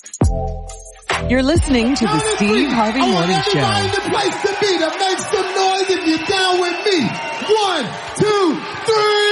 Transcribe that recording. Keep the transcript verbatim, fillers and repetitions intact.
You're listening to the Steve Harvey Morning Show. I want everybody in the place to be to make some noise if you're down with me. One, two, three.